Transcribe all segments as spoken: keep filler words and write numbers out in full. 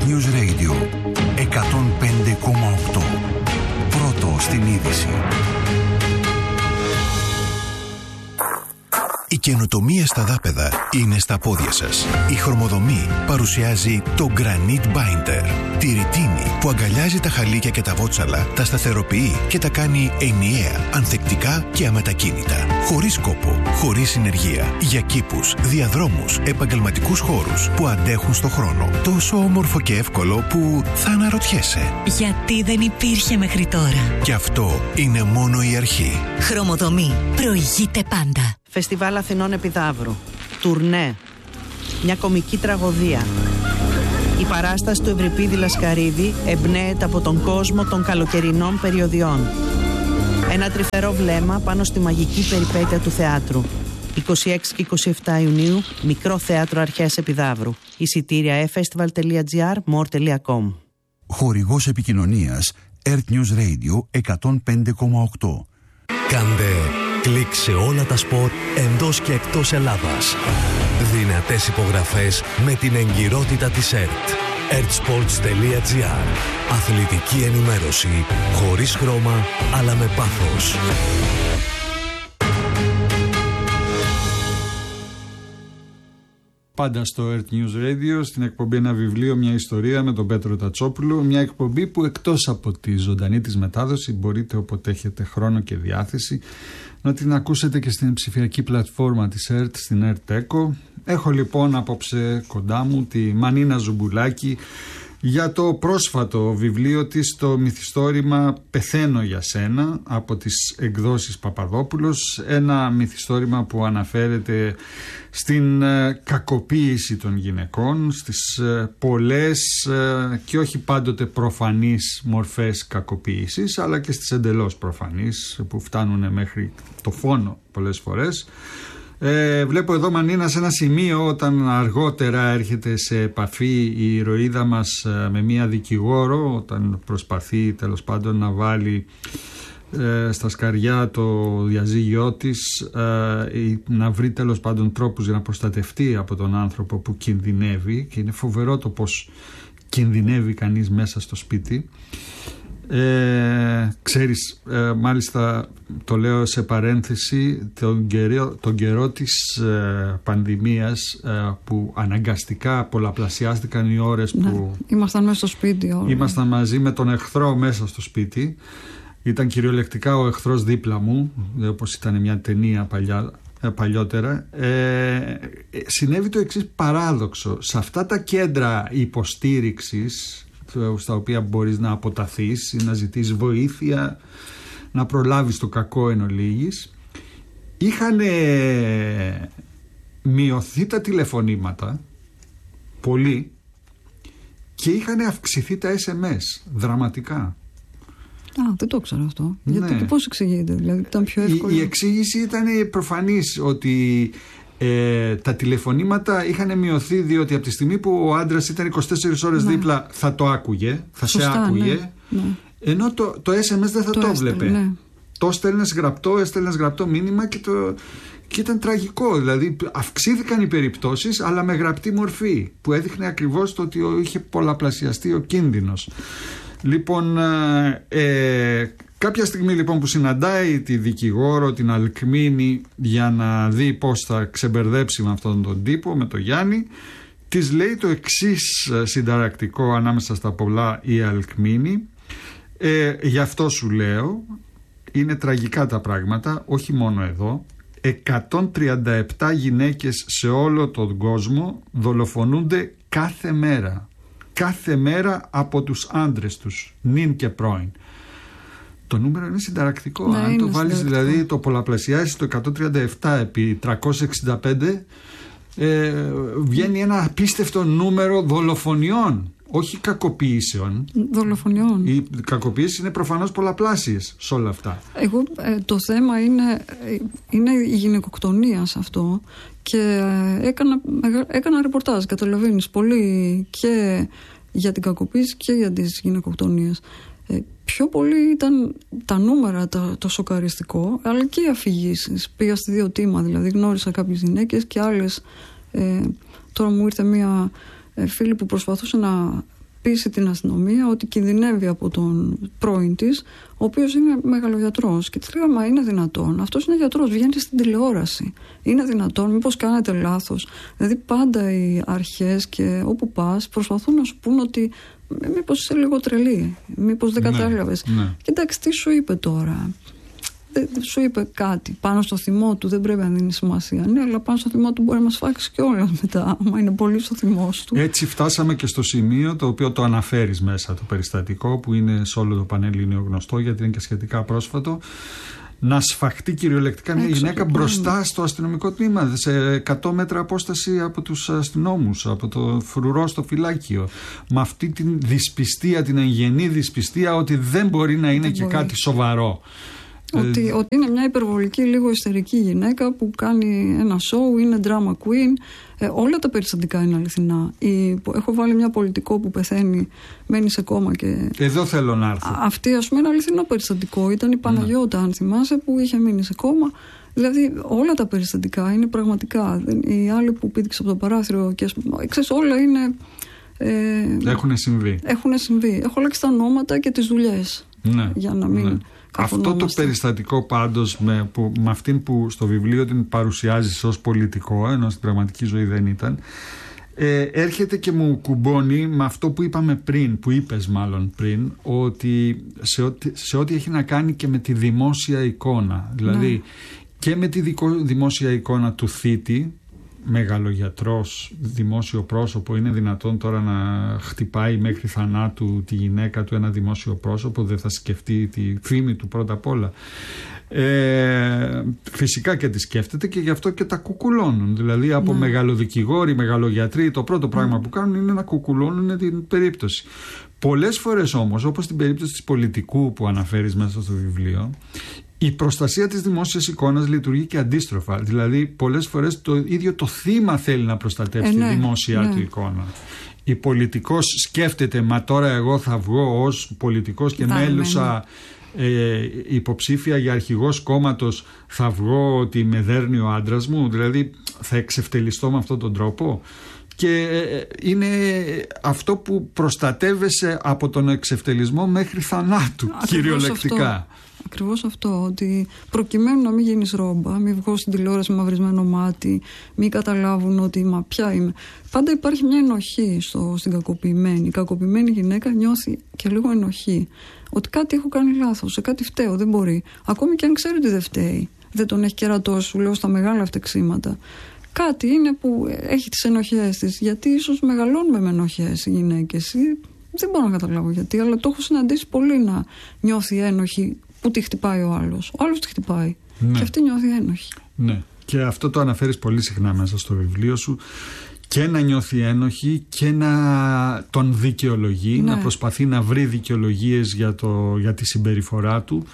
Earth News Radio εκατόν πέντε κόμμα οκτώ. Πρώτο στην είδηση. Η καινοτομία στα δάπεδα είναι στα πόδια σας. Η Χρωμοδομή παρουσιάζει το Granite Binder. Τη ρητίνη που αγκαλιάζει τα χαλίκια και τα βότσαλα, τα σταθεροποιεί και τα κάνει ενιαία, ανθεκτικά και αμετακίνητα. Χωρίς κόπο, χωρίς συνεργεία. Για κήπους, διαδρόμους, επαγγελματικούς χώρους που αντέχουν στο χρόνο. Τόσο όμορφο και εύκολο που θα αναρωτιέσαι. Γιατί δεν υπήρχε μέχρι τώρα. Και αυτό είναι μόνο η αρχή. Χρωμοδομή. Προηγείται πάντα. Φεστιβάλ Αθηνών Επιδαύρου. Τουρνέ. Μια κομική τραγωδία. Η παράσταση του Ευρυπίδη Λασκαρίδη εμπνέεται από τον κόσμο των καλοκαιρινών περιοδιών. Ένα τρυφερό βλέμμα πάνω στη μαγική περιπέτεια του θεάτρου. είκοσι έξι και είκοσι επτά Ιουνίου, Μικρό Θέατρο Αρχαίας Επιδαύρου. Εισιτήρια e festival τελεία gr, more τελεία com. Χορηγός επικοινωνίας Earth News Radio εκατόν πέντε κόμμα οκτώ. Κάντε κλικ σε όλα τα σπορ εντός και εκτός Ελλάδας. Δυνατές υπογραφές με την εγκυρότητα της ΕΡΤ. ερτ-σπορτς τελεία gr. Αθλητική ενημέρωση χωρίς χρώμα αλλά με πάθος. Πάντα στο Earth News Radio, στην εκπομπή Ένα Βιβλίο, μια ιστορία με τον Πέτρο Τατσόπουλο. Μια εκπομπή που εκτός από τη ζωντανή της μετάδοση μπορείτε όποτε έχετε χρόνο και διάθεση να την ακούσετε και στην ψηφιακή πλατφόρμα της ΕΡΤ, στην ΕΡΤ Echo. Έχω λοιπόν απόψε κοντά μου τη Μανίνα Ζουμπουλάκη για το πρόσφατο βιβλίο της, το μυθιστόρημα «Πεθαίνω για σένα» από τις εκδόσεις Παπαδόπουλος. Ένα μυθιστόρημα που αναφέρεται στην ε, κακοποίηση των γυναικών, στις ε, πολλές ε, και όχι πάντοτε προφανείς μορφές κακοποίησης, αλλά και στις εντελώς προφανείς που φτάνουν μέχρι το φόνο πολλές φορές. Ε, βλέπω εδώ, Μανίνα, σε ένα σημείο όταν αργότερα έρχεται σε επαφή η ηρωίδα μας ε, με μία δικηγόρο, όταν προσπαθεί τέλος πάντων να βάλει ε, στα σκαριά το διαζύγιό της, ε, να βρει τέλος πάντων τρόπους για να προστατευτεί από τον άνθρωπο που κινδυνεύει, και είναι φοβερό το πως κινδυνεύει κανείς μέσα στο σπίτι. Ε, ξέρεις, ε, μάλιστα το λέω σε παρένθεση, τον καιρό, τον καιρό της ε, πανδημίας, ε, που αναγκαστικά πολλαπλασιάστηκαν οι ώρες, ναι, που ήμασταν μέσα στο σπίτι όλοι. Ήμασταν μαζί με τον εχθρό μέσα στο σπίτι. Ήταν κυριολεκτικά ο εχθρός δίπλα μου, όπως ήταν μια ταινία παλιά, ε, παλιότερα. ε, Συνέβη το εξής παράδοξο. Σε αυτά τα κέντρα υποστήριξης, στα οποία μπορείς να αποταθείς ή να ζητήσεις βοήθεια, να προλάβεις το κακό εν ολίγης, είχαν μειωθεί τα τηλεφωνήματα πολύ και είχαν αυξηθεί τα ες εμ ες δραματικά. Α, δεν το ξέρω αυτό. Ναι. Γιατί και πώς εξηγείται, δηλαδή ήταν πιο εύκολο? Η, η εξήγηση ήταν προφανής, ότι Ε, τα τηλεφωνήματα είχαν μειωθεί διότι από τη στιγμή που ο άντρας ήταν είκοσι τέσσερις ώρες, ναι, δίπλα, θα το άκουγε, θα Σωστά, σε άκουγε, ναι, ναι. Ενώ το, το ες εμ ες δεν θα το, το έβλεπε, ναι. Το έστελνες γραπτό, έστελνες γραπτό μήνυμα και, το, και ήταν τραγικό. Δηλαδή αυξήθηκαν οι περιπτώσεις, αλλά με γραπτή μορφή, που έδειχνε ακριβώς το ότι είχε πολλαπλασιαστεί ο κίνδυνος. Λοιπόν, ε, κάποια στιγμή λοιπόν που συναντάει τη δικηγόρο, την Αλκμήνη, για να δει πώς θα ξεμπερδέψει με αυτόν τον τύπο, με τον Γιάννη, της λέει το εξής συνταρακτικό ανάμεσα στα πολλά η Αλκμήνη. Ε, γι' αυτό σου λέω, είναι τραγικά τα πράγματα, όχι μόνο εδώ. εκατόν τριάντα επτά γυναίκες σε όλο τον κόσμο δολοφονούνται κάθε μέρα. Κάθε μέρα από τους άντρες τους, νυν και πρώην. Το νούμερο είναι συνταρακτικό. Ναι, Αν είναι το βάλεις συνταρακτικό. δηλαδή, το πολλαπλασιάσεις το εκατόν τριάντα επτά επί τριακόσια εξήντα πέντε, ε, βγαίνει ένα απίστευτο νούμερο δολοφονιών, όχι κακοποιήσεων. Δολοφονιών. Οι κακοποιήσεις είναι προφανώς πολλαπλάσιες σε όλα αυτά. Εγώ ε, το θέμα είναι, ε, είναι η γυναικοκτονία σε αυτό, και ε, έκανα, έκανα ρεπορτάζ, καταλαβαίνεις, πολύ και για την κακοποίηση και για τις γυναικοκτονίες. Ε, πιο πολύ ήταν τα νούμερα το, το σοκαριστικό, αλλά και οι αφηγήσεις. Πήγα στη δύο τίμα, δηλαδή γνώρισα κάποιες γυναίκες και άλλες. Ε, τώρα μου ήρθε μία ε, φίλη που προσπαθούσε να πείσει την αστυνομία ότι κινδυνεύει από τον πρώην της, ο οποίος είναι μεγαλογιατρός. Και της λέγαμε, μα είναι δυνατόν? Αυτός είναι γιατρός, βγαίνει στην τηλεόραση. Είναι δυνατόν? Μήπως κάνετε λάθος? Δηλαδή πάντα οι αρχές και όπου πας προσπαθούν να σου πούν ότι μήπως είσαι λίγο τρελή, μήπως δεν κατάλαβες. Ναι, ναι. Και εντάξει, τι σου είπε τώρα? Δεν σου είπε κάτι πάνω στο θυμό του, δεν πρέπει να δίνει σημασία. Ναι, αλλά πάνω στο θυμό του μπορεί να μας φάξει κιόλας μετά, άμα είναι πολύ στο θυμός του. Έτσι φτάσαμε και στο σημείο το οποίο το αναφέρεις μέσα, το περιστατικό που είναι σε όλο το πανέλ, είναι γνωστό γιατί είναι και σχετικά πρόσφατο. Να σφαχτεί κυριολεκτικά μια γυναίκα μπροστά στο αστυνομικό τμήμα, σε εκατό μέτρα απόσταση από τους αστυνόμους, από το φρουρό στο φυλάκιο. Με αυτή την δυσπιστία, την εγγενή δυσπιστία ότι δεν μπορεί να είναι δεν και μπορεί. Κάτι σοβαρό. Ότι, ότι είναι μια υπερβολική, λίγο ιστερική γυναίκα που κάνει ένα σοου, είναι drama queen. Ε, όλα τα περιστατικά είναι αληθινά. Η, έχω βάλει μια πολιτικό που πεθαίνει, μένει σε κόμμα και. Εδώ θέλω να έρθω. Αυτή, ας πούμε, είναι αληθινό περιστατικό. Ήταν η Παναγιώτα, ναι. αν θυμάσαι, που είχε μείνει σε κόμμα. Δηλαδή, όλα τα περιστατικά είναι πραγματικά. Η άλλη που πήδηξε από το παράθυρο και. Ξέρεις, όλα είναι. Ε, έχουν συμβεί. Έχουν συμβεί. Έχω αλλάξει τα ονόματα και τις δουλειές. Ναι. Για να μην. Ναι. Αυτό το περιστατικό πάντως με, που, με αυτήν που στο βιβλίο την παρουσιάζεις ως πολιτικό, ενώ στην πραγματική ζωή δεν ήταν, ε, έρχεται και μου κουμπώνει με αυτό που είπαμε πριν, που είπες μάλλον πριν, ότι σε ό,τι, σε ό,τι έχει να κάνει και με τη δημόσια εικόνα. Δηλαδή ναι. και με τη δικο, δημόσια εικόνα του θήτη, μεγαλογιατρός, δημόσιο πρόσωπο. Είναι δυνατόν τώρα να χτυπάει μέχρι θανάτου τη γυναίκα του ένα δημόσιο πρόσωπο? Δεν θα σκεφτεί τη φήμη του πρώτα απ' όλα? Ε, φυσικά και τη σκέφτεται και γι' αυτό και τα κουκουλώνουν. Δηλαδή από ναι. μεγαλοδικηγόροι, μεγαλογιατροί, το πρώτο πράγμα που κάνουν είναι να κουκουλώνουν την περίπτωση. Πολλές φορές όμως, όπως στην περίπτωση της πολιτικού που αναφέρεις μέσα στο βιβλίο, η προστασία της δημόσιας εικόνας λειτουργεί και αντίστροφα. Δηλαδή πολλές φορές το ίδιο το θύμα θέλει να προστατεύσει ε, ναι, τη δημόσια ναι. του εικόνα. Η πολιτικός σκέφτεται, μα τώρα εγώ θα βγω ως πολιτικός και μέλουσα ε, υποψήφια για αρχηγός κόμματος, θα βγω ότι με δέρνει ο άντρας μου, δηλαδή θα εξευτελιστώ με αυτόν τον τρόπο. Και είναι αυτό που προστατεύεσαι από τον εξευτελισμό μέχρι θανάτου. Ακριβώς κυριολεκτικά αυτό. Ακριβώς αυτό, ότι προκειμένου να μην γίνεις ρόμπα, μην βγω στην τηλεόραση με μαυρισμένο μάτι, μην καταλάβουν ότι μα ποια είμαι. Πάντα υπάρχει μια ενοχή στο, στην κακοποιημένη. Η κακοποιημένη γυναίκα νιώθει και λίγο ενοχή. Ότι κάτι έχω κάνει λάθος, σε κάτι φταίω, δεν μπορεί. Ακόμη και αν ξέρει ότι δεν φταίει, δεν τον έχει κερατώσει, σου λέω, στα μεγάλα φτεξίματα. Κάτι είναι που έχει τις ενοχές της. Γιατί ίσως μεγαλώνουμε με ενοχές οι γυναίκες. Δεν μπορώ να καταλάβω γιατί, αλλά το έχω συναντήσει πολύ να νιώθει ένοχη που τη χτυπάει ο άλλος. Ο άλλος τη χτυπάει. Ναι. Και αυτή νιώθει ένοχη. Ναι. Και αυτό το αναφέρεις πολύ συχνά μέσα στο βιβλίο σου. Και να νιώθει ένοχη και να τον δικαιολογεί, ναι. να προσπαθεί να βρει δικαιολογίες για, το, για τη συμπεριφορά του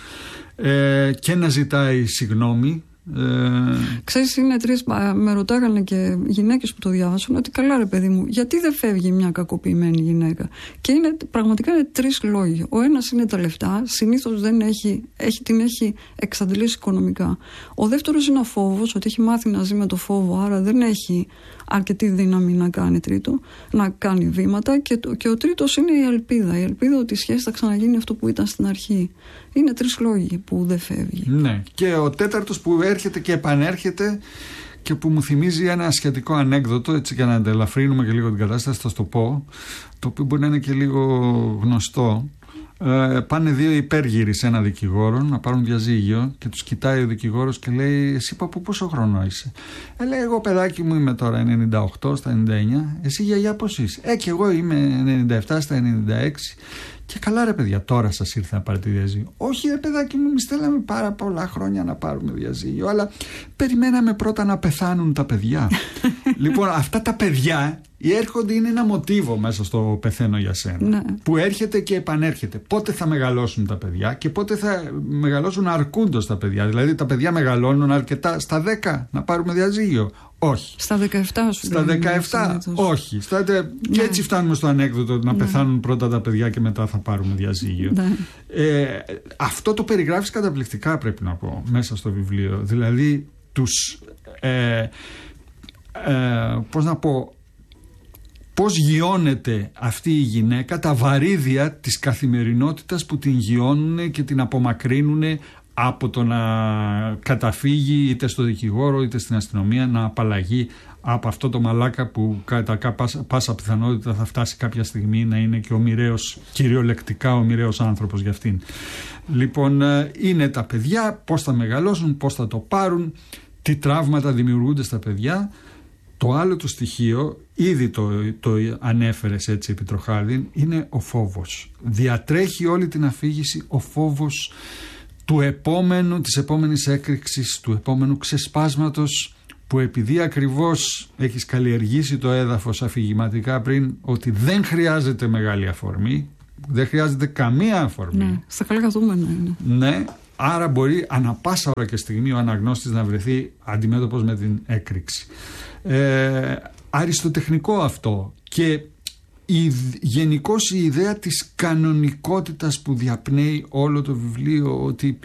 ε, και να ζητάει συγγνώμη. Ε... Ξέρεις, είναι τρεις, με ρωτάγανε και γυναίκες που το διάβασαν, ότι καλά ρε παιδί μου, γιατί δεν φεύγει μια κακοποιημένη γυναίκα? Και είναι, πραγματικά είναι τρεις λόγοι. Ο ένας είναι τα λεφτά, συνήθως δεν έχει, έχει, την έχει εξαντλήσει οικονομικά. Ο δεύτερος είναι ο φόβος, ότι έχει μάθει να ζει με το φόβο, άρα δεν έχει αρκετή δύναμη να κάνει τρίτο, να κάνει βήματα. Και, το, και ο τρίτος είναι η ελπίδα. Η ελπίδα ότι η σχέση θα ξαναγίνει αυτό που ήταν στην αρχή. Είναι τρεις λόγοι που δεν φεύγει. Ναι. Και ο τέταρτος που έρχεται και επανέρχεται και που μου θυμίζει ένα σχετικό ανέκδοτο, έτσι για να αντελαφρύνουμε και λίγο την κατάσταση, θα το πω, το οποίο μπορεί να είναι και λίγο γνωστό. Ε, πάνε δύο υπέργυροι σε ένα δικηγόρο να πάρουν διαζύγιο και τους κοιτάει ο δικηγόρος και λέει, εσύ παππού πόσο χρόνο είσαι? Ε, λέει, εγώ παιδάκι μου είμαι τώρα ενενήντα οκτώ στα ενενήντα εννιά. Εσύ γιαγιά πώς είσαι? Ε, και εγώ είμαι ενενήντα επτά στα ενενήντα έξι. Και καλά ρε παιδιά, τώρα σας ήρθε να πάρετε διαζύγιο? Όχι ρε παιδάκι μου, εμείς θέλαμε πάρα πολλά χρόνια να πάρουμε διαζύγιο, αλλά περιμέναμε πρώτα να πεθάνουν τα παιδιά. Λοιπόν, αυτά τα παιδιά έρχονται, είναι ένα μοτίβο μέσα στο πεθαίνω για σένα, ναι. που έρχεται και επανέρχεται. Πότε θα μεγαλώσουν τα παιδιά και πότε θα μεγαλώσουν αρκούντος τα παιδιά? Δηλαδή τα παιδιά μεγαλώνουν αρκετά στα δέκα να πάρουμε διαζύγιο? Όχι. Στα δεκαεπτά σου. Στα δεκαεπτά, όχι. Στα, ναι. Και έτσι φτάνουμε στο ανέκδοτο να ναι. πεθάνουν πρώτα τα παιδιά και μετά θα πάρουμε διαζύγιο. Ναι. Ε, αυτό το περιγράφεις καταπληκτικά, πρέπει να πω, μέσα στο βιβλίο. Δηλαδή τους ε, ε, πώς να πω, πώς γιώνεται αυτή η γυναίκα, τα βαρύδια της καθημερινότητας που την γιώνουν και την απομακρύνουν από το να καταφύγει είτε στο δικηγόρο είτε στην αστυνομία, να απαλλαγεί από αυτό το μαλάκα που κατά πάσα, πάσα πιθανότητα θα φτάσει κάποια στιγμή να είναι και ο μοιραίος, κυριολεκτικά ο μοιραίος άνθρωπος για αυτήν. Λοιπόν, είναι τα παιδιά, πώς θα μεγαλώσουν, πώς θα το πάρουν, τι τραύματα δημιουργούνται στα παιδιά. Το άλλο το στοιχείο, ήδη το, το ανέφερες έτσι επιτροχάδιν, είναι ο φόβος. Διατρέχει όλη την αφήγηση ο φόβος του επόμενου, της επόμενης έκρηξης, του επόμενου ξεσπάσματος, που επειδή ακριβώς έχεις καλλιεργήσει το έδαφος αφηγηματικά πριν ότι δεν χρειάζεται μεγάλη αφορμή, δεν χρειάζεται καμία αφορμή. Ναι, στα καλά καθούμενα είναι. Ναι, άρα μπορεί ανα πάσα ώρα και στιγμή ο αναγνώστης να βρεθεί αντιμέτωπος με την έκρηξη. Ε, αριστοτεχνικό αυτό και η, γενικώς η ιδέα της κανονικότητας που διαπνέει όλο το βιβλίο, ότι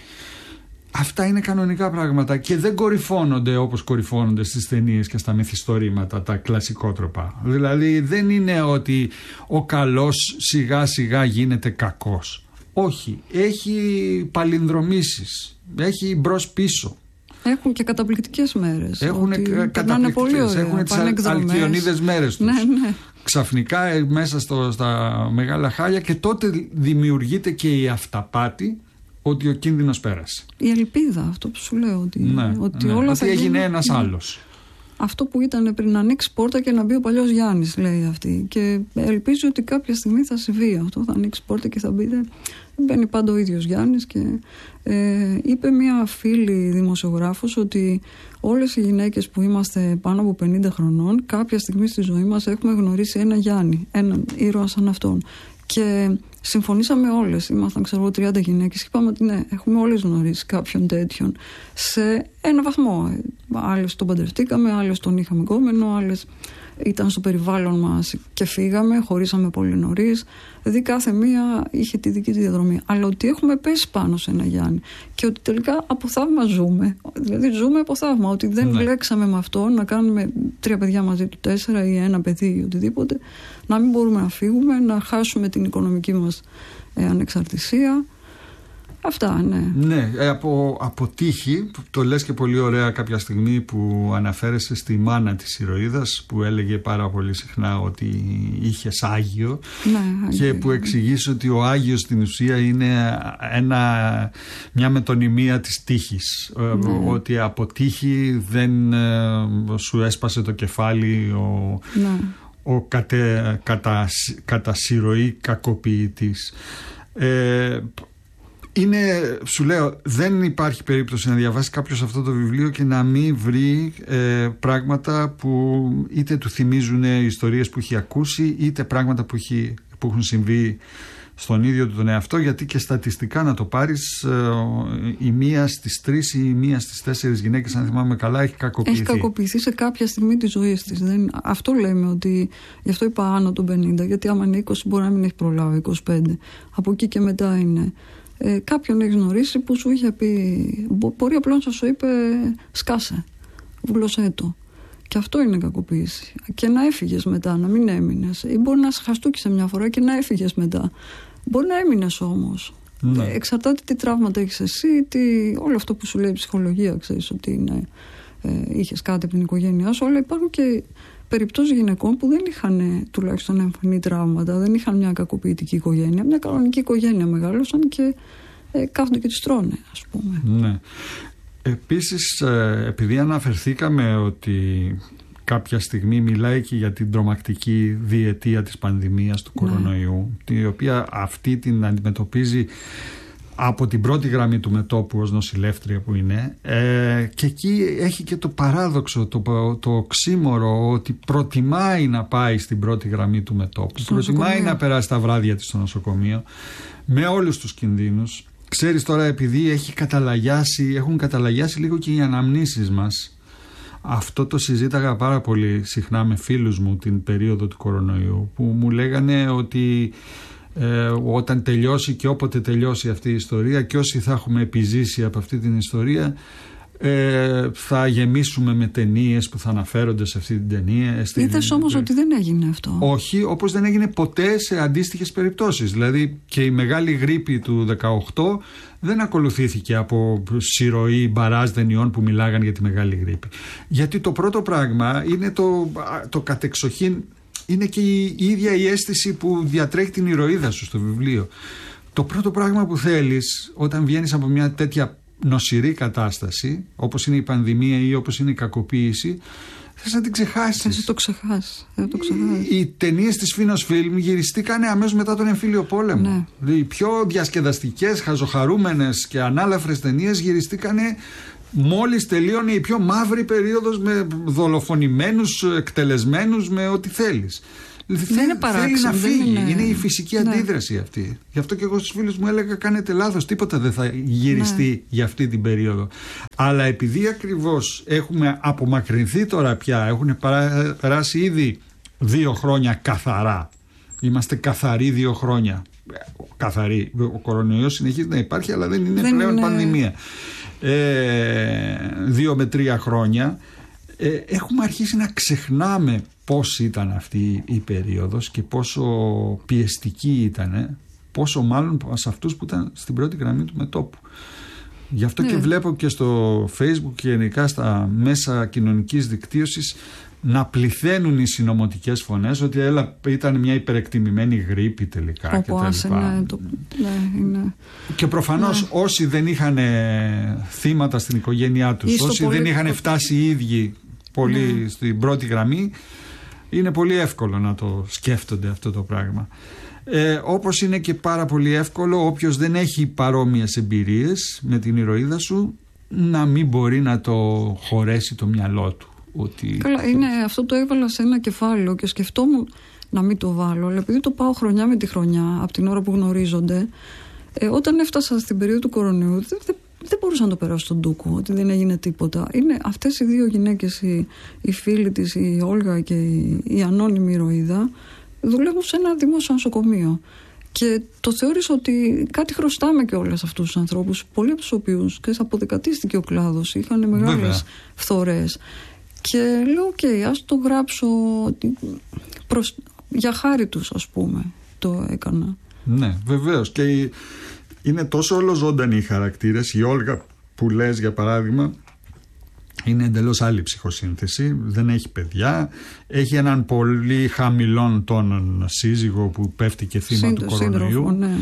αυτά είναι κανονικά πράγματα και δεν κορυφώνονται όπως κορυφώνονται στις ταινίες και στα μυθιστορήματα τα κλασικότροπα. Δηλαδή δεν είναι ότι ο καλός σιγά σιγά γίνεται κακός. Όχι, έχει παλινδρομήσεις, έχει μπρος πίσω. Έχουν και καταπληκτικές μέρες. Έχουν καταπληκτικές, έχουν τις αλκιονίδες μέρες τους. Ναι, ναι. Ξαφνικά μέσα στο, στα μεγάλα χάλια, και τότε δημιουργείται και η αυταπάτη ότι ο κίνδυνος πέρασε. Η ελπίδα, αυτό που σου λέω, ότι, ναι, ότι ναι, όλα ότι θα έγινε γίνουν, ένας ναι. άλλος. Αυτό που ήταν πριν, να ανοίξει πόρτα και να μπει ο παλιός Γιάννης, λέει αυτή. Και ελπίζω ότι κάποια στιγμή θα συμβεί αυτό. Θα ανοίξει πόρτα και θα μπει. Δεν μπαίνει πάντα ο ίδιος Γιάννης. Και ε, είπε μια φίλη δημοσιογράφος ότι όλες οι γυναίκες που είμαστε πάνω από πενήντα χρονών, κάποια στιγμή στη ζωή μας έχουμε γνωρίσει ένα Γιάννη, έναν ήρωα σαν αυτόν. Και συμφωνήσαμε όλες, ήμασταν ξέρω εγώ τριάντα γυναίκες και είπαμε ότι ναι, έχουμε όλες γνωρίσει κάποιον τέτοιον σε ένα βαθμό. Άλλες τον παντρευτήκαμε, άλλες τον είχαμε γκόμενο, άλλες ήταν στο περιβάλλον μας και φύγαμε, χωρίσαμε πολύ νωρίς. Δηλαδή κάθε μία είχε τη δική της διαδρομή. Αλλά ότι έχουμε πέσει πάνω σε ένα Γιάννη και ότι τελικά από θαύμα ζούμε. Δηλαδή ζούμε από θαύμα. Ότι δεν ναι. βλέξαμε με αυτό να κάνουμε τρία παιδιά μαζί του, τέσσερα ή ένα παιδί ή οτιδήποτε. Να μην μπορούμε να φύγουμε, να χάσουμε την οικονομική μας ε, ανεξαρτησία. Αυτά, ναι. Ναι, από, από τύχη, το λες και πολύ ωραία κάποια στιγμή που αναφέρεσαι στη μάνα της ηρωίδας, που έλεγε πάρα πολύ συχνά ότι είχες Άγιο, ναι, και Άγιο, που εξηγείς ότι ο Άγιος στην ουσία είναι ένα, μια μετωνυμία της τύχης, ναι. ότι από τύχη δεν σου έσπασε το κεφάλι ο, ναι. ο κατε, κατά, κατά συρροή κακοποιητής. Ε, Είναι, σου λέω, δεν υπάρχει περίπτωση να διαβάσει κάποιος αυτό το βιβλίο και να μην βρει ε, πράγματα που είτε του θυμίζουν ιστορίες που έχει ακούσει, είτε πράγματα που, έχει, που έχουν συμβεί στον ίδιο του τον εαυτό, γιατί και στατιστικά να το πάρεις, ε, η μία στις τρεις ή η μία στις τέσσερις γυναίκες, αν θυμάμαι καλά, έχει κακοποιηθεί. Έχει κακοποιηθεί σε κάποια στιγμή της ζωής της. Δεν, αυτό λέμε, ότι γι' αυτό είπα άνω των πενήντα, γιατί άμα είναι είκοσι μπορεί να μην έχει προλάβει, είκοσι πέντε. Από εκεί και μετά είναι. Ε, κάποιον έχει γνωρίσει που σου είχε πει, μπορεί απλώς να σου είπε σκάσε, βούλωσέ το. Και αυτό είναι κακοποίηση. Και να έφυγες μετά, να μην έμεινες. Ή μπορεί να σε χαστούκησε μια φορά και να έφυγες μετά. Μπορεί να έμεινες όμως. Ναι. Εξαρτάται τι τραύματα έχεις εσύ, τι, όλο αυτό που σου λέει η ψυχολογία, ξέρεις ότι είναι, ε, είχες κάτι από την οικογένειά σου, αλλά υπάρχουν και περιπτώσεις γυναικών που δεν είχαν τουλάχιστον εμφανή τραύματα, δεν είχαν μια κακοποιητική οικογένεια, μια κανονική οικογένεια, μεγάλωσαν και ε, κάθονται και τις τρώνε, ας πούμε. Ναι. Επίσης, ε, επειδή αναφερθήκαμε ότι κάποια στιγμή μιλάει και για την τρομακτική διετία της πανδημίας του κορονοϊού, ναι. η οποία αυτή την αντιμετωπίζει από την πρώτη γραμμή του μετώπου ως νοσηλεύτρια που είναι, ε, και εκεί έχει και το παράδοξο, το, το οξύμορο, ότι προτιμάει να πάει στην πρώτη γραμμή του μετώπου, στο προτιμάει νοσοκομείο. Να περάσει τα βράδια της στο νοσοκομείο με όλους τους κινδύνους. Ξέρεις τώρα, επειδή έχει καταλαγιάσει, έχουν καταλαγιάσει λίγο και οι αναμνήσεις μας. Αυτό το συζήταγα πάρα πολύ συχνά με φίλους μου την περίοδο του κορονοϊού, που μου λέγανε ότι Ε, όταν τελειώσει και όποτε τελειώσει αυτή η ιστορία, και όσοι θα έχουμε επιζήσει από αυτή την ιστορία, Ε, θα γεμίσουμε με ταινίες που θα αναφέρονται σε αυτή την ταινία. Είδες όμως ότι δεν έγινε αυτό. Όχι, όπως δεν έγινε ποτέ σε αντίστοιχες περιπτώσεις. Δηλαδή και η μεγάλη γρίπη του δεκαοκτώ δεν ακολουθήθηκε από συρροή μπαράζ ταινιών που μιλάγαν για τη μεγάλη γρίπη. Γιατί το πρώτο πράγμα είναι το, το κατεξοχήν, είναι και η, η ίδια η αίσθηση που διατρέχει την ηρωίδα σου στο βιβλίο. Το πρώτο πράγμα που θέλεις όταν βγαίνεις από μια τέτοια νοσηρή κατάσταση, όπως είναι η πανδημία ή όπως είναι η κακοποίηση, θες να την ξεχάσεις. Θες το ξεχάσεις. Το ξεχάσεις. Οι, οι ταινίες της Φίνος Φιλμ γυριστήκανε αμέσως μετά τον εμφύλιο πόλεμο. Ναι. Δηλαδή, οι πιο διασκεδαστικές, χαζοχαρούμενες και ανάλαφρες ταινίες γυριστήκανε μόλις τελείωνε η πιο μαύρη περίοδος, με δολοφονημένους, εκτελεσμένους, με ό,τι θέλεις. Δηλαδή, δεν είναι παράξενο, θέλει να φύγει. Είναι... είναι η φυσική ναι. αντίδραση αυτή. Γι' αυτό και εγώ στους φίλους μου έλεγα: κάνετε λάθος, τίποτα δεν θα γυριστεί ναι. για αυτή την περίοδο. Αλλά επειδή ακριβώς έχουμε απομακρυνθεί τώρα πια, έχουν περάσει ήδη δύο χρόνια καθαρά. Είμαστε καθαροί δύο χρόνια. Καθαροί. Ο κορονοϊός συνεχίζει να υπάρχει, αλλά δεν είναι δεν πλέον είναι... πανδημία. Ε, δύο με τρία χρόνια. Ε, έχουμε αρχίσει να ξεχνάμε πώς ήταν αυτή η περίοδος και πόσο πιεστική ήταν, πόσο μάλλον σε αυτούς που ήταν στην πρώτη γραμμή του μετώπου. Γι' αυτό ναι. και βλέπω και στο Facebook και γενικά στα μέσα κοινωνικής δικτύωσης να πληθαίνουν οι συνωμοτικές φωνές ότι έλα, ήταν μια υπερεκτιμημένη γρίπη τελικά και τα λοιπά. Ναι, το... ναι, είναι... Και προφανώς ναι. όσοι δεν είχαν θύματα στην οικογένειά τους, όσοι πολύ... δεν είχαν φτάσει οι ίδιοι πολύ ναι. στην πρώτη γραμμή, είναι πολύ εύκολο να το σκέφτονται αυτό το πράγμα. Ε, όπως είναι και πάρα πολύ εύκολο όποιος δεν έχει παρόμοιες εμπειρίες με την ηρωίδα σου να μην μπορεί να το χωρέσει το μυαλό του. Ότι... Καλά, είναι, αυτό το έβαλα σε ένα κεφάλαιο και σκεφτόμουν να μην το βάλω, αλλά επειδή το πάω χρονιά με τη χρονιά από την ώρα που γνωρίζονται, ε, όταν έφτασα στην περίοδο του κορονοϊού δεν, δεν, δεν μπορούσα να το περάσω στον ντούκο ότι δεν έγινε τίποτα. Είναι αυτές οι δύο γυναίκες, οι, οι φίλοι της, η Όλγα και η, η ανώνυμη ηρωίδα, δουλεύουν σε ένα δημόσιο νοσοκομείο. Και το θεώρησα ότι κάτι χρωστάμε και όλες αυτούς τους ανθρώπους, πολλοί από τους οποίους και αποδεκατίστηκε ο κλάδος, είχαν μεγάλες φθορές. Και λέω, οκ, okay, ας το γράψω προς, για χάρη τους, ας πούμε, το έκανα. Ναι, βεβαίως. Και είναι τόσο ολοζώντανοι οι χαρακτήρες. Η Όλγα που λες, για παράδειγμα, είναι εντελώς άλλη ψυχοσύνθεση, δεν έχει παιδιά, έχει έναν πολύ χαμηλών τόνων σύζυγο που πέφτει και θύμα Σύντο, του κορονοϊού. Σύντροφο, ναι.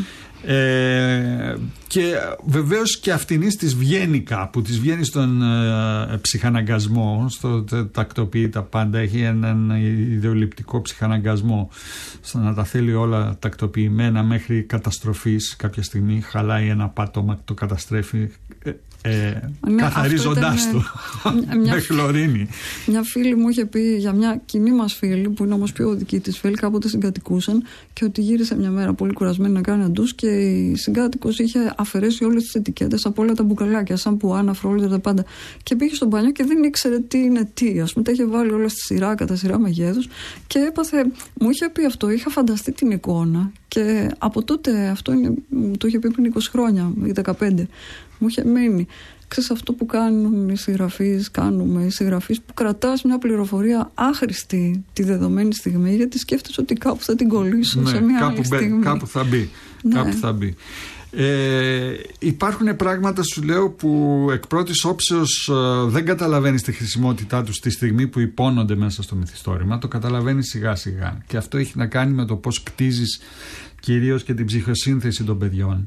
ε, και βεβαίως και αυτήν της βγαίνει κάπου, της βγαίνει στον ε, ψυχαναγκασμό, στο τακτοποιεί τα πάντα, έχει έναν ιδεολειπτικό ψυχαναγκασμό στο να τα θέλει όλα τακτοποιημένα μέχρι καταστροφής. Κάποια στιγμή χαλάει ένα πάτωμα και το καταστρέφει, Ε, ναι, καθαρίζοντάς του με χλωρίνη. Μια φίλη μου είχε πει για μια κοινή μας φίλη, που είναι όμως πιο δική της φίλη, κάποτε συγκατοικούσαν, και ότι γύρισε μια μέρα πολύ κουρασμένη να κάνει ντους και η συγκάτοικος είχε αφαιρέσει όλες τις ετικέτες από όλα τα μπουκαλάκια, σαν πουάνα, φρόλια, τα πάντα, και πήγε στο μπάνιο και δεν ήξερε τι είναι τι. Ας πούμε, τα είχε βάλει όλα στη σειρά, κατά σειρά μεγέθους, και έπαθε. Μου είχε πει αυτό, είχα φανταστεί την εικόνα, και από τότε, αυτό είναι, μου το είχε πει πριν είκοσι χρόνια ή δεκαπέντε, μου είχε μένει. Ξέρεις, αυτό που κάνουν οι συγγραφείς, κάνουμε οι συγγραφείς, που κρατάς μια πληροφορία άχρηστη τη δεδομένη στιγμή, γιατί σκέφτεσαι ότι κάπου θα την κολλήσω, ναι, σε μια κάπου άλλη μπαι, στιγμή. Κάπου θα μπει. Ναι. Κάπου θα μπει. Ε, υπάρχουν πράγματα, σου λέω, που εκ πρώτης όψεως ε, δεν καταλαβαίνεις τη χρησιμότητά τους τη στιγμή που υπόνονται μέσα στο μυθιστόρημα. Το καταλαβαίνεις σιγά σιγά. Και αυτό έχει να κάνει με το πώς κτίζεις κυρίως και την ψυχοσύνθεση των παιδιών.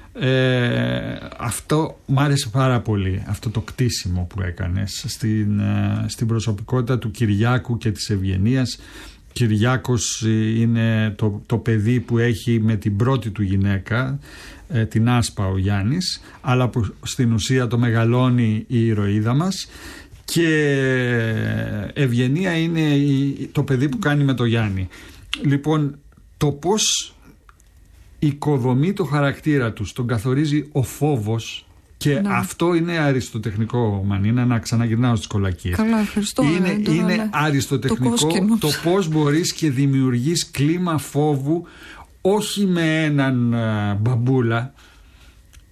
Ε, αυτό μ' άρεσε πάρα πολύ, αυτό το κτίσιμο που έκανες στην, ε, στην προσωπικότητα του Κυριάκου και της Ευγενίας. Κυριάκος είναι το, το παιδί που έχει με την πρώτη του γυναίκα, ε, την Άσπα, ο Γιάννης, αλλά που στην ουσία το μεγαλώνει η ηρωίδα μας, και Ευγενία είναι η, το παιδί που κάνει με το Γιάννη. Λοιπόν, το πώς οικοδομεί το χαρακτήρα τους, τον καθορίζει ο φόβος, και ναι. αυτό είναι αριστοτεχνικό, Μανίνα, να ξαναγυρνάω στις κολακίες. Καλά, ευχαριστώ. Είναι, ναι, είναι ναι. αριστοτεχνικό το, το πώς μπορείς και δημιουργείς κλίμα φόβου, όχι με έναν α, μπαμπούλα,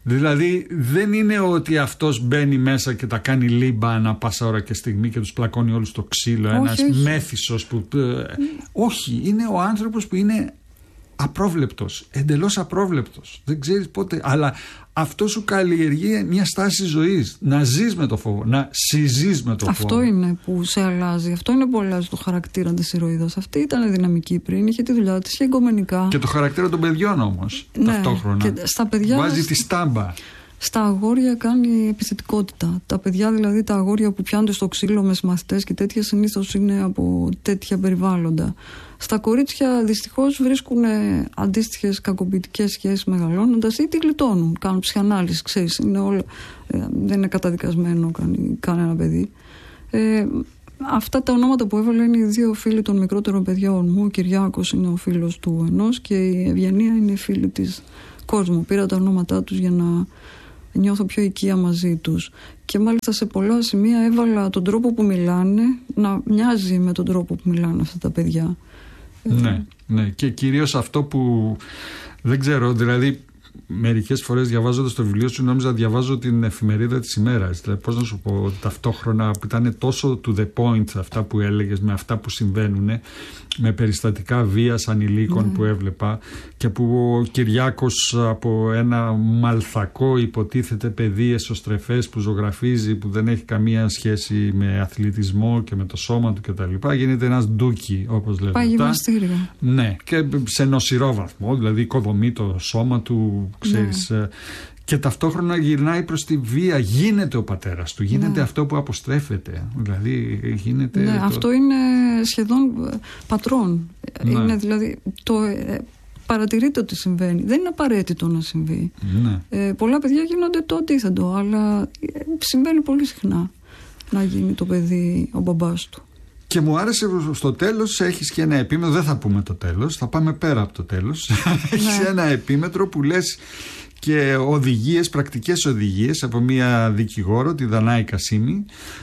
Δηλαδή δεν είναι ότι αυτός μπαίνει μέσα και τα κάνει λίμπα ανά πάσα ώρα και στιγμή και τους πλακώνει όλους στο ξύλο, όχι, ένας όχι. μέθησος που... Mm. Όχι, είναι ο άνθρωπος που είναι απρόβλεπτος, εντελώς απρόβλεπτος, δεν ξέρεις πότε, αλλά αυτό σου καλλιεργεί μια στάση ζωής, να ζεις με το φόβο, να συζείς με το φόβο. Αυτό είναι που σε αλλάζει, αυτό είναι που αλλάζει το χαρακτήρα της ηρωίδας. Αυτή ήταν δυναμική πριν, είχε τη δουλειά της, είχε εγκομενικά. Και το χαρακτήρα των παιδιών όμως, ναι, ταυτόχρονα. Και στα παιδιά βάζει τη στάμπα. Στα αγόρια κάνει επιθετικότητα. Τα παιδιά, δηλαδή τα αγόρια που πιάνονται στο ξύλο με μαθητές και τέτοια, συνήθως είναι από τέτοια περιβάλλοντα. Στα κορίτσια δυστυχώς βρίσκουν αντίστοιχες κακοποιητικές σχέσεις μεγαλώνοντας ή τη γλιτώνουν. Κάνουν ψυχανάλυση, ξέρεις. Είναι όλα, ε, δεν είναι καταδικασμένο κανένα παιδί. Ε, αυτά τα ονόματα που έβαλα είναι οι δύο φίλοι των μικρότερων παιδιών μου. Ο Κυριάκος είναι ο φίλος του ενός και η Ευγενία είναι η φίλη της Κόσμου. Πήρα τα ονόματά τους για να νιώθω πιο οικία μαζί τους. Και μάλιστα σε πολλά σημεία έβαλα τον τρόπο που μιλάνε να μοιάζει με τον τρόπο που μιλάνε αυτά τα παιδιά. Ναι, ναι. Και κυρίως αυτό που δεν ξέρω, δηλαδή μερικές φορές διαβάζοντας το βιβλίο σου νόμιζα διαβάζω την εφημερίδα της ημέρας. Δηλαδή, πώς να σου πω, ταυτόχρονα που ήταν τόσο to the point αυτά που έλεγες με αυτά που συμβαίνουν, με περιστατικά βίας ανηλίκων mm. που έβλεπα, και που ο Κυριάκος από ένα μαλθακό υποτίθεται παιδί εσωστρεφές που ζωγραφίζει, που δεν έχει καμία σχέση με αθλητισμό και με το σώμα του κτλ. Γίνεται ένας ντούκι, όπως λέμε. Πάει γυμναστήριο. Ναι, και σε νοσηρό βαθμό, δηλαδή οικοδομεί το σώμα του, ξέρεις. Ναι. Και ταυτόχρονα γυρνάει προς τη βία. Γίνεται ο πατέρας του, γίνεται ναι. αυτό που αποστρέφεται. Δηλαδή γίνεται. Ναι, το... αυτό είναι σχεδόν πατρόν. Ναι. Είναι δηλαδή. Το, ε, παρατηρείται ότι συμβαίνει. Δεν είναι απαραίτητο να συμβεί. Ναι. Ε, πολλά παιδιά γίνονται το αντίθετο, αλλά ε, συμβαίνει πολύ συχνά να γίνει το παιδί ο μπαμπάς του. Και μου άρεσε στο τέλος, έχεις και ένα επίμετρο, δεν θα πούμε το τέλος, θα πάμε πέρα από το τέλος. Έχεις ένα επίμετρο που λες και οδηγίες, πρακτικές οδηγίες από μία δικηγόρο, τη Δανάη Κασίμη,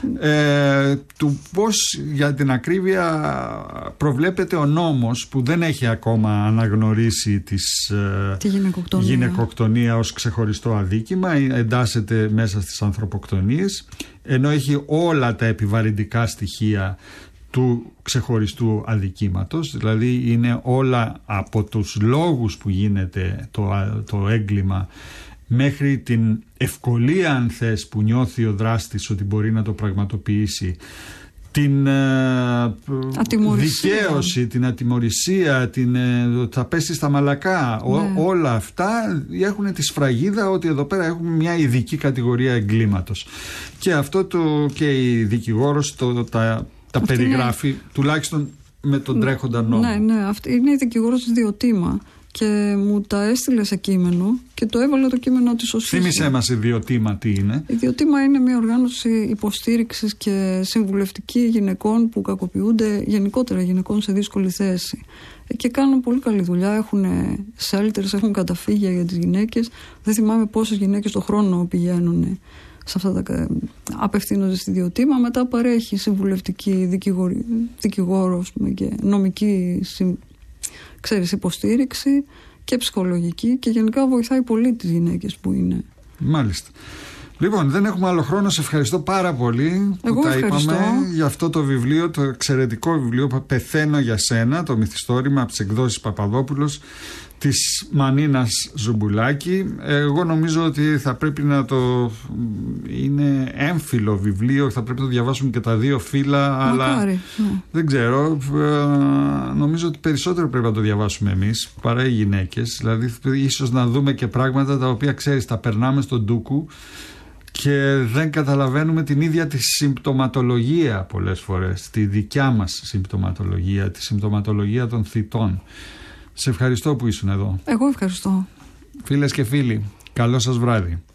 ε, του πώς για την ακρίβεια προβλέπεται ο νόμος που δεν έχει ακόμα αναγνωρίσει τις, τη γυναικοκτονία. γυναικοκτονία ως ξεχωριστό αδίκημα, εντάσσεται μέσα στις ανθρωποκτονίες, ενώ έχει όλα τα επιβαρυντικά στοιχεία του ξεχωριστού αδικήματος, δηλαδή είναι όλα από τους λόγους που γίνεται το, το έγκλημα μέχρι την ευκολία, αν θες, που νιώθει ο δράστης ότι μπορεί να το πραγματοποιήσει, την δικαίωση, την ατιμωρησία, την, θα πέσει στα μαλακά. Ναι. Ό, όλα αυτά έχουν τη σφραγίδα ότι εδώ πέρα έχουμε μια ειδική κατηγορία εγκλήματος. Και αυτό το, και η δικηγόρος το, τα τα αυτή περιγράφει, είναι... τουλάχιστον με τον τρέχοντα νόμο. Ναι, ναι, αυτή είναι η δικηγόρος της Ιδιωτήμα και μου τα έστειλε σε κείμενο και το έβαλε το κείμενο της ως Θύμησέ μας Ιδιωτήμα τι είναι. Η Ιδιωτήμα είναι μια οργάνωση υποστήριξης και συμβουλευτική γυναικών που κακοποιούνται, γενικότερα γυναικών σε δύσκολη θέση. Και κάνουν πολύ καλή δουλειά, έχουν shelters, έχουν καταφύγια για τις γυναίκες. Δεν θυμάμαι πόσες γυναίκες το χρόνο πηγαίνουν σε αυτά τα, απευθύνονται στη Ιδιωτήμα. Μετά παρέχει συμβουλευτική δικηγόρος και νομική ξέρεις, υποστήριξη και ψυχολογική και γενικά βοηθάει πολύ τις γυναίκες που είναι. Μάλιστα. Λοιπόν, δεν έχουμε άλλο χρόνο. Σε ευχαριστώ πάρα πολύ Εγώ που τα ευχαριστώ. είπαμε για αυτό το βιβλίο, το εξαιρετικό βιβλίο που «Πεθαίνω για σένα», το μυθιστόρημα από τις εκδόσεις Παπαδόπουλος της Μανίνας Ζουμπουλάκη. Εγώ νομίζω ότι θα πρέπει να το... είναι έμφυλο βιβλίο, θα πρέπει να το διαβάσουν και τα δύο φύλλα. Μακάρι, αλλά ναι. δεν ξέρω, νομίζω ότι περισσότερο πρέπει να το διαβάσουμε εμείς παρά οι γυναίκες. Δηλαδή ίσως να δούμε και πράγματα τα οποία, ξέρεις, τα περνάμε στον ντούκου και δεν καταλαβαίνουμε την ίδια τη συμπτωματολογία πολλές φορές, τη δικιά μας συμπτωματολογία, τη συμπτωματολογία των θητών. Σε ευχαριστώ που ήσουν εδώ. Εγώ ευχαριστώ. Φίλες και φίλοι, καλό σας βράδυ.